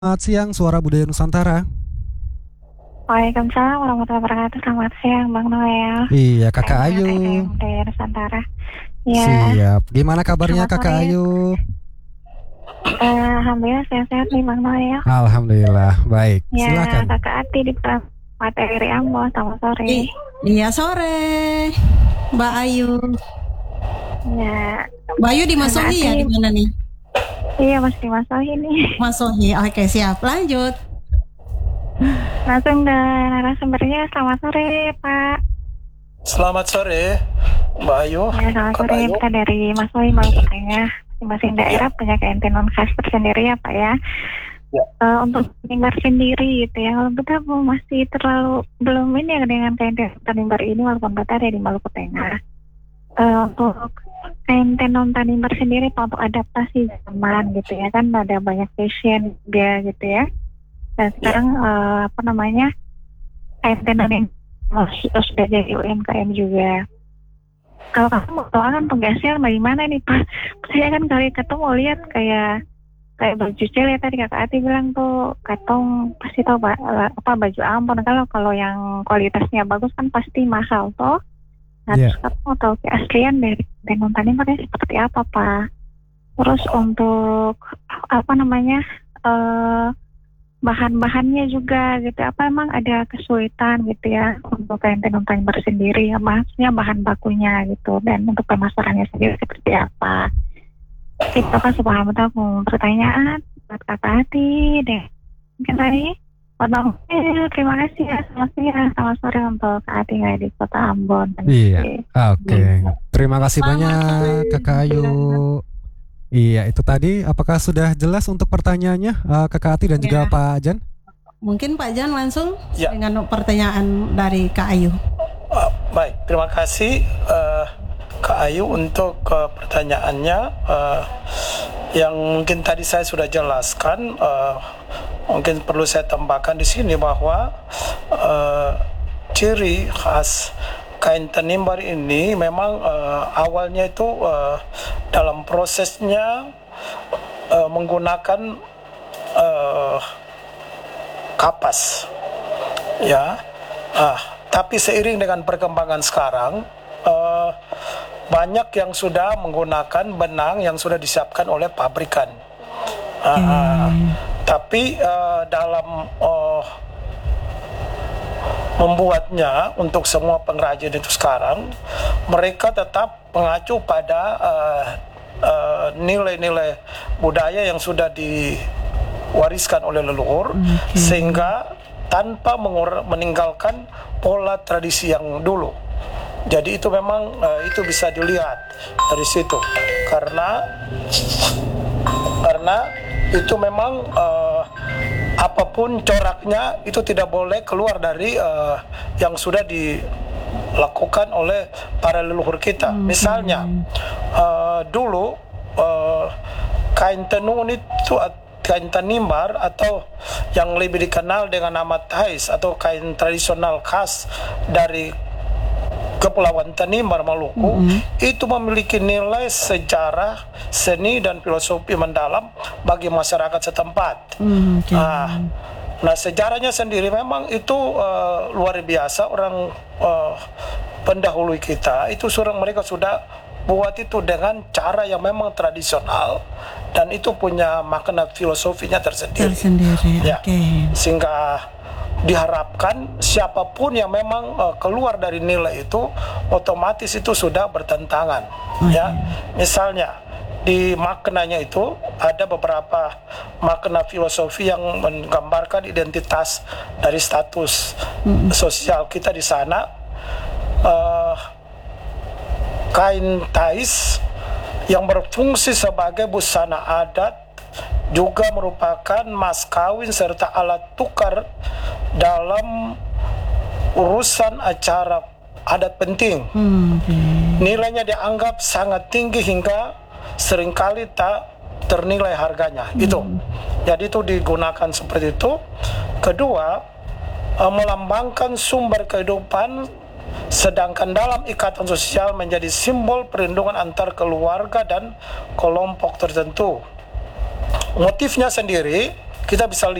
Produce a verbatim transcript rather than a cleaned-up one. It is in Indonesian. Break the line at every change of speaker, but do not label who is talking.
Selamat siang, Suara Budaya Nusantara.
Waalaikumsalam warahmatullahi wabarakatuh. Selamat siang Bang Noel.
Iya, Kakak
Saya
Ayu.
T D M Budaya Nusantara. Ya,
Siap. Gimana kabarnya
selamat
Kakak
sore.
Ayu?
Eh, Alhamdulillah sehat-sehat nih Bang Noel.
Alhamdulillah, baik.
Ya,
Silakan.
Kakak Ati di materi Ambon. Selamat sore.
I- Iya sore, Mbak Ayu.
Ya,
Mbak Ayu di Masohi ya, di mana nih?
iya masih dimasukin nih.
Masohi. Oke, siap. Lanjut.
Langsung dan narasumbernya. Selamat sore Pak.
Selamat sore, Mbak Ayu.
Ya, selamat
Kak
sore.
Ayu.
Kita dari Masohi Maluku Tengah. Masing-masing daerah punya keentinon khas tersendiri ya Pak ya.
Ya.
Uh, untuk Tanimbar sendiri gitu ya, kalau kita masih terlalu belum ini ya dengan kain Tanimbar ini, walaupun kita ada di Maluku Tengah. Uh, untuk kain tenun Tanimbar sendiri Pak, untuk adaptasi zaman gitu ya, kan ada banyak fashion dia gitu ya. Dan sekarang uh, apa namanya kain tenun yang sudah jadi U M K M juga. Kalau kamu mau tahu kan tugasnya bagaimana nih Pak? Saya kan kali ketemu lihat kayak kayak baju cel ya, tadi Kakak Ati bilang tuh katong pasti tahu ba- apa baju Ambon, kalau kalau yang kualitasnya bagus kan pasti mahal toh. Nah,
Yeah.
terus kamu mau tahu keaslian dari tenun Tanimbarnya seperti apa Pak? Terus untuk apa namanya eh bahan-bahannya juga gitu, apa emang ada kesulitan gitu ya untuk kain tenun Tanimbar sendiri, ya, maksudnya bahan bakunya gitu, dan untuk pemasarannya sendiri seperti apa? Itu kan sebuah bentuk pertanyaan buat Kakak Ati deh. Mungkin tadi Bang Noel, terima kasih ya. Selamat siang, selamat sore untuk Kak Ati yang ada di Kota Ambon.
Iya. Oke. Terima kasih
Selamat
banyak
sore.
Kakak Ayu. Iya, itu tadi. Apakah sudah jelas untuk pertanyaannya, eh, Kakak Ati dan juga
Ya.
Pak Jan?
Mungkin Pak Jan langsung
Ya.
dengan pertanyaan dari Kak Ayu.
Uh, baik, terima kasih uh, Kak Ayu untuk uh, pertanyaannya. Uh, yang mungkin tadi saya sudah jelaskan, uh, mungkin perlu saya tambahkan di sini bahwa uh, ciri khas kain Tanimbar ini memang uh, awalnya itu uh, dalam prosesnya uh, menggunakan uh, kapas, ya. Ah, tapi seiring dengan perkembangan sekarang, uh, banyak yang sudah menggunakan benang yang sudah disiapkan oleh pabrikan. Ah, ah. Tapi uh, dalam uh, membuatnya untuk semua pengrajin itu sekarang, mereka tetap mengacu pada uh, uh, nilai-nilai budaya yang sudah diwariskan oleh leluhur,
Oke.
sehingga tanpa mengur- meninggalkan pola tradisi yang dulu. Jadi itu memang uh, itu bisa dilihat dari situ, karena karena itu memang uh, apapun coraknya itu tidak boleh keluar dari uh, yang sudah dilakukan oleh para leluhur kita. Misalnya uh, dulu uh, kain tenun itu, kain Tanimbar atau yang lebih dikenal dengan nama tais atau kain tradisional khas dari Kepulauan Tanimbar Maluku, mm-hmm. itu memiliki nilai sejarah, seni dan filosofi mendalam bagi masyarakat setempat.
Hmm, oke.
Nah, nah sejarahnya sendiri memang itu uh, luar biasa. Orang uh, pendahulu kita itu sudah mereka sudah buat itu dengan cara yang memang tradisional, dan itu punya makna filosofinya tersendiri.
Tersendiri.
Ya,
Oke.
sehingga diharapkan siapapun yang memang uh, keluar dari nilai itu otomatis itu sudah bertentangan.
Oh,
Ya, misalnya di maknanya itu ada beberapa makna filosofi yang menggambarkan identitas dari status
Mm-mm.
sosial kita di sana. Uh, kain tais yang berfungsi sebagai busana adat juga merupakan mas kawin serta alat tukar dalam urusan acara adat penting.
Hmm, oke.
Nilainya dianggap sangat tinggi hingga seringkali tak ternilai harganya. Itu. Jadi itu digunakan seperti itu. Kedua, eh, melambangkan sumber kehidupan, sedangkan dalam ikatan sosial menjadi simbol perlindungan antar keluarga dan kelompok tertentu. Motifnya sendiri kita bisa